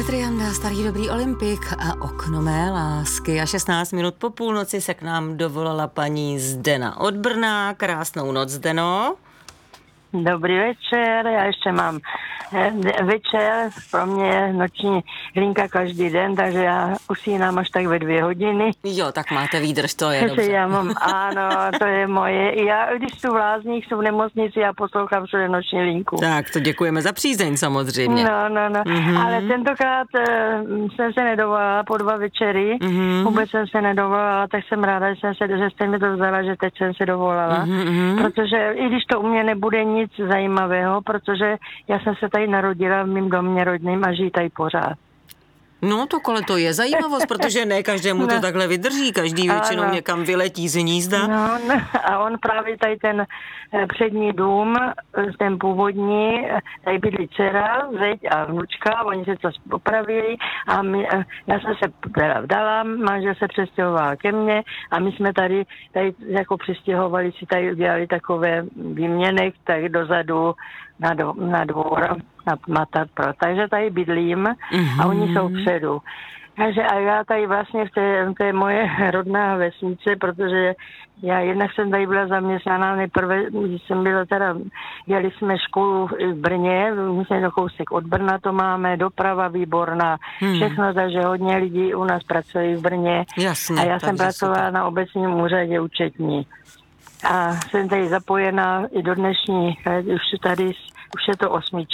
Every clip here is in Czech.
Petr Janda, starý dobrý olympik a okno mé lásky. A 16 minut po půlnoci se k nám dovolala paní Zdena od Brna. Krásnou noc, Zdeno. Dobrý večer, já ještě mám večer, pro mě je noční hlinka každý den, takže já usínám až tak ve 2 hodiny. Jo, tak máte výdrž, to je dobře. Já mám, ano, to je moje. Já, když jsou v Lázních, jsou v nemocnici, já poslouchám všude noční linku. Tak, to děkujeme za přízeň samozřejmě. No. Ale tentokrát jsem se nedovolala po 2 večery, vůbec jsem se nedovolala, tak jsem ráda, že jste mi to vzala, že teď jsem se dovolala, protože i když to u mě nebude nic zajímavého, protože já jsem se tady narodila v mým domě rodným a žijí tady pořád. No to kole to je zajímavost, protože ne každému to takhle vydrží, každý většinou někam vyletí z hnízda. No, a on právě tady ten přední dům, ten původní, tady bydlí dcera, zeď a vnučka, oni se to popravili a já jsem se teda vdala, manžel se přestěhoval ke mně a my jsme tady jako přestěhovali si tady udělali takové výměnek, tak dozadu na dvor, na Matat, takže tady bydlím a oni jsou předu. Takže a já tady vlastně v té moje rodná vesnice, protože já jednak jsem tady byla zaměstnaná, nejprve jsem byla dělali jsme školu v Brně, myslím, do kousek od Brna to máme, doprava výborná, všechno, takže hodně lidí u nás pracují v Brně. Jasně, a já jsem pracovala na obecním úřadě účetní. A jsem tady zapojená i do dnešní, už je to 8.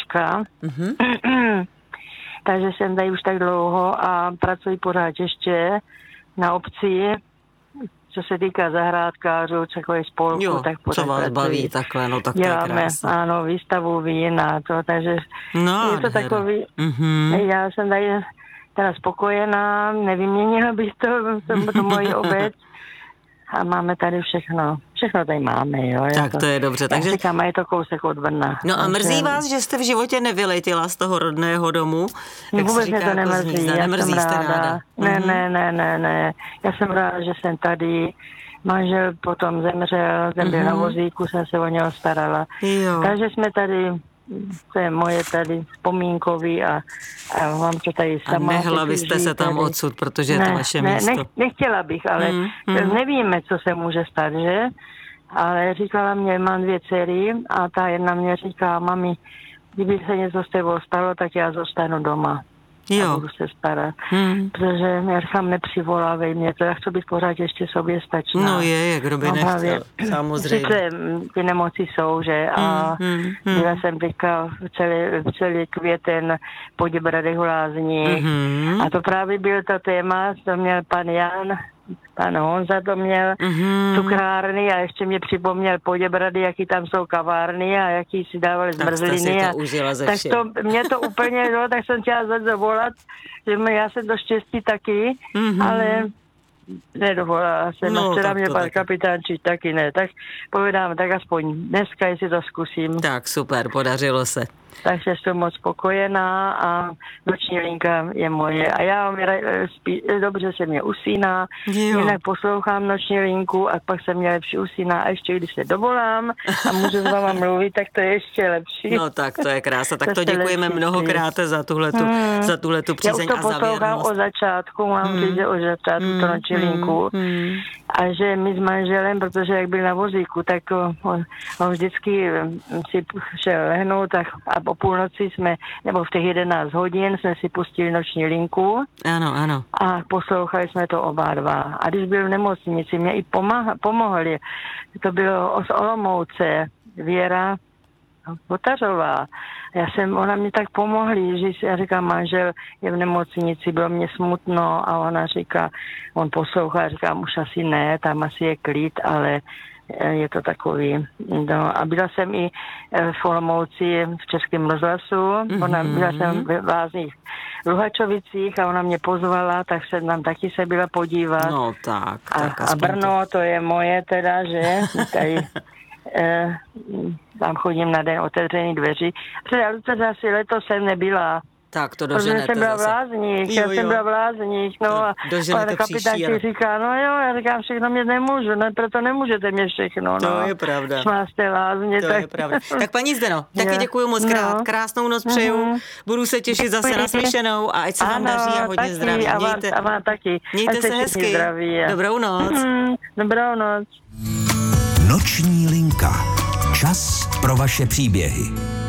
Takže jsem tady už tak dlouho a pracuji pořád ještě na obci, co se týká zahrádkářů, takové spolku. Jo, tak co vás baví takhle, no tak děláme, to je krásné. Ano, výstavu vín a to, takže no, je to takový, já jsem tady teda spokojená, nevyměnila bych to moji obec. A máme tady všechno tady máme, jo. Tak to je dobře. Takže říkám, je to kousek od Brna. No a mrzí vás, že jste v životě nevyletěla z toho rodného domu? Vůbec mě to nemrzí, já jsem ráda. Ne. Já jsem ráda, že jsem tady. Manžel potom zemřel, ten byl na vozíku, jsem se o něho starala. Jo. Takže jsme tady, to je moje tady vzpomínkový a mám to tady sama. A nehla byste se tam odsud, protože je to vaše místo. Nechtěla bych, ale nevíme, co se může stát, že? Ale říkala mě, mám 2 dcery a ta jedna mě říká, mami, kdyby se něco s tebou stalo, tak já zůstanu doma. Jo. A budu se starat. Protože já říkám, nepřivolávej mě to, já chci být pořád ještě sobě stačná. No kdo by nechtěl, samozřejmě. Sice ty nemoci jsou, že? A byla jsem teďka v celý květen po Děbradech v Lázních. A to právě byl to téma, to měl pan Jan, pan Honza to měl cukrárny a ještě mě připomněl Poděbrady, jaký tam jsou kavárny a jaký si dávali zmrzliny. Tak to mě to úplně, tak jsem chtěla zavolat, že já jsem do štěstí taky, ale nedovolala jsem. Včera mě pan kapitánčí taky ne. Tak povedám, tak aspoň dneska, jestli to zkusím. Tak super, podařilo se. Takže jsem moc spokojená a noční linka je moje. A já dobře se mě usíná, jinak poslouchám noční linku a pak se mě lepší usíná a ještě když se dovolám a můžu s váma mluvit, tak to je ještě lepší. No tak to je krása. Tak to děkujeme mnohokrát za tuhletu přízeň a zavěrnost. Já už to poslouchám od začátku, mám říct, že od začátku to noční linku. A že my s manželem, protože jak byl na vozíku, tak on vždycky si šel lehnout a po půlnoci nebo v těch 11 hodin jsme si pustili noční linku. Ano. A poslouchali jsme to oba dva. A když byl v nemocnici, mě i pomohli. To bylo z Olomouce, Věra Votařová. Ona mě tak pomohli, že já říkám, manžel je v nemocnici, bylo mě smutno a ona říká, on poslouchá, říkám, už asi ne, tam asi je klid, ale je to takový. No, a byla jsem i v Olomouci v Českém rozhlasu, byla jsem v Lázních Luhačovicích a ona mě pozvala, tak se nám taky se byla podívat. No tak. A Brno, to je moje teda, že? Tady tam chodím na den otevřený dveří. Protože asi letos jsem nebyla Tak to Protože doženete jsem byla v zase. Lázních, já jsem byla v Lázních, no a Doženete kapitán příští si rok. říká, no jo, já říkám, všechno mě nemůžu, no proto nemůžete mě všechno, no. To je pravda. Má jste Lázně, To tak... je pravda. Tak paní Zdeno, taky děkuji moc krát. No. Krásnou noc přeju. Budu se těšit zase na slyšenou a ať se vám daří a hodně taky, zdraví. A vám taky. Mějte se hezky. Zdraví. Dobrou noc. Dobrou noc. Noční linka. Čas pro vaše příběhy.